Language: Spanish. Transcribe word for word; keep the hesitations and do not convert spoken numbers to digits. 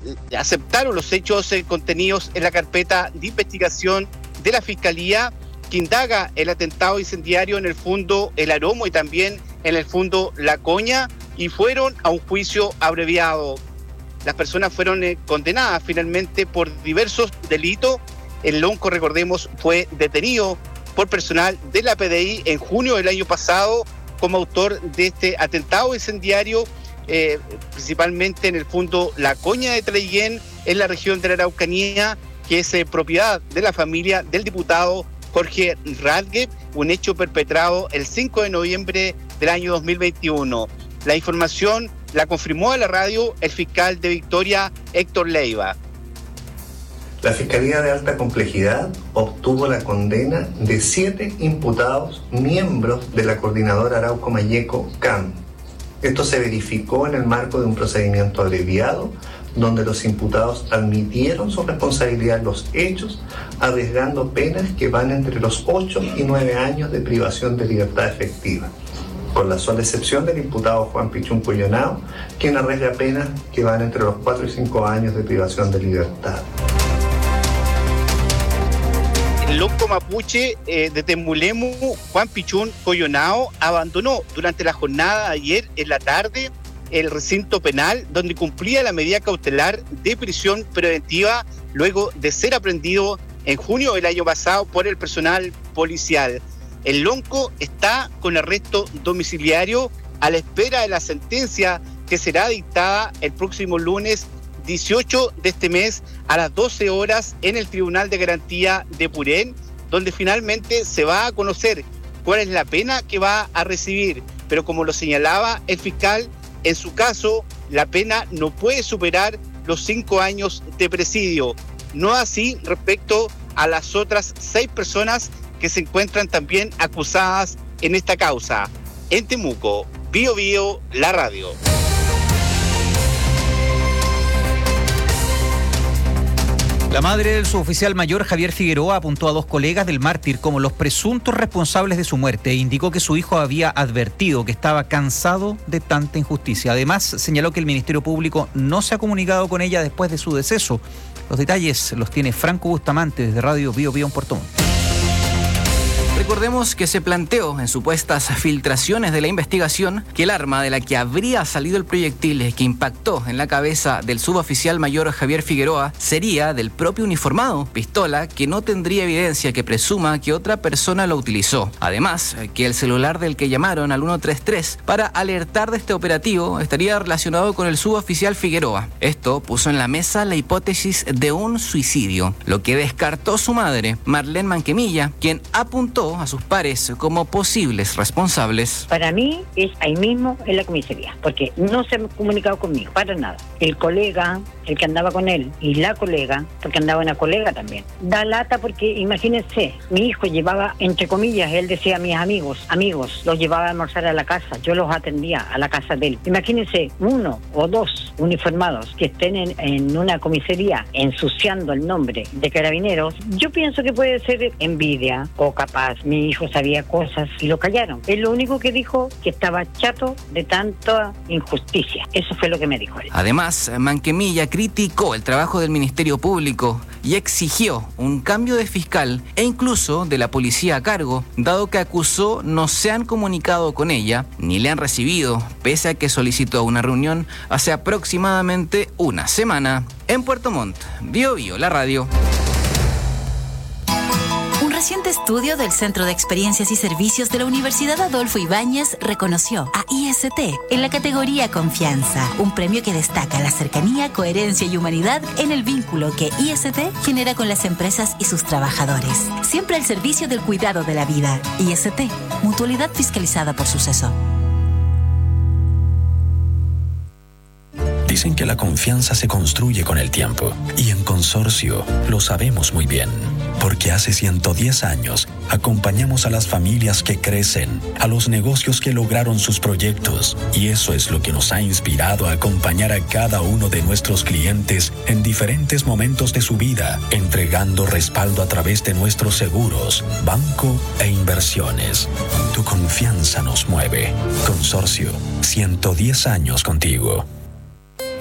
aceptaron los hechos eh, contenidos en la carpeta de investigación de la Fiscalía, que indaga el atentado incendiario en el Fundo El Aromo y también en el Fundo La Coña, y fueron a un juicio abreviado. Las personas fueron eh, condenadas finalmente por diversos delitos. El Lonco, recordemos, fue detenido por personal de la P D I en junio del año pasado como autor de este atentado incendiario, eh, principalmente en el Fundo La Coña de Traiguén, en la región de la Araucanía, que es eh, propiedad de la familia del diputado Jorge Radgue, un hecho perpetrado el cinco de noviembre del año dos mil veintiuno. La información la confirmó a la radio el fiscal de Victoria, Héctor Leiva. La Fiscalía de Alta Complejidad obtuvo la condena de siete imputados miembros de la Coordinadora Arauco Mayeco C A M. Esto se verificó en el marco de un procedimiento abreviado, donde los imputados admitieron su responsabilidad en los hechos, arriesgando penas que van entre los ocho y nueve años de privación de libertad efectiva, con la sola excepción del imputado Juan Pichún Coyonao, quien arriesga penas que van entre los cuatro y cinco años de privación de libertad. El lonco mapuche eh, de Temulemu, Juan Pichún Coyonao, abandonó durante la jornada de ayer en la tarde el recinto penal donde cumplía la medida cautelar de prisión preventiva luego de ser aprendido en junio del año pasado por el personal policial. El lonco está con arresto domiciliario a la espera de la sentencia que será dictada el próximo lunes dieciocho de este mes a las doce horas en el Tribunal de Garantía de Purén, donde finalmente se va a conocer cuál es la pena que va a recibir. Pero como lo señalaba el fiscal, en su caso, la pena no puede superar los cinco años de presidio. No así respecto a las otras seis personas que se encuentran también acusadas en esta causa. En Temuco, Bío Bío, la radio. La madre del suboficial mayor Javier Figueroa apuntó a dos colegas del mártir como los presuntos responsables de su muerte e indicó que su hijo había advertido que estaba cansado de tanta injusticia. Además, señaló que el Ministerio Público no se ha comunicado con ella después de su deceso. Los detalles los tiene Franco Bustamante desde Radio Bío Bío en Puerto Montt. Recordemos que se planteó en supuestas filtraciones de la investigación que el arma de la que habría salido el proyectil que impactó en la cabeza del suboficial mayor Javier Figueroa sería del propio uniformado, pistola que no tendría evidencia que presuma que otra persona lo utilizó. Además, que el celular del que llamaron al ciento treinta y tres para alertar de este operativo estaría relacionado con el suboficial Figueroa. Esto puso en la mesa la hipótesis de un suicidio, lo que descartó su madre, Marlene Manquemilla, quien apuntó a sus pares como posibles responsables. Para mí es ahí mismo en la comisaría, porque no se han comunicado conmigo, para nada. El colega, el que andaba con él, y la colega, porque andaba una colega también, da lata porque imagínense, mi hijo llevaba, entre comillas, él decía a mis amigos, amigos, los llevaba a almorzar a la casa, yo los atendía a la casa de él. Imagínense uno o dos uniformados que estén en, en una comisaría ensuciando el nombre de Carabineros. Yo pienso que puede ser envidia o capaz mi hijo sabía cosas y lo callaron. Es lo único que dijo, que estaba chato de tanta injusticia. Eso fue lo que me dijo él. Además, Manquemilla criticó el trabajo del Ministerio Público y exigió un cambio de fiscal e incluso de la policía a cargo, dado que acusó no se han comunicado con ella ni le han recibido, pese a que solicitó una reunión hace aproximadamente una semana. En Puerto Montt, Bío Bío, la radio. Un reciente estudio del Centro de Experiencias y Servicios de la Universidad Adolfo Ibáñez reconoció a I S T en la categoría Confianza, un premio que destaca la cercanía, coherencia y humanidad en el vínculo que I S T genera con las empresas y sus trabajadores. Siempre al servicio del cuidado de la vida. I S T, mutualidad fiscalizada por Suceso. Dicen que la confianza se construye con el tiempo y en Consorcio lo sabemos muy bien, porque hace ciento diez años acompañamos a las familias que crecen, a los negocios que lograron sus proyectos, y eso es lo que nos ha inspirado a acompañar a cada uno de nuestros clientes en diferentes momentos de su vida, entregando respaldo a través de nuestros seguros, banco e inversiones. Tu confianza nos mueve. Consorcio, ciento diez años contigo.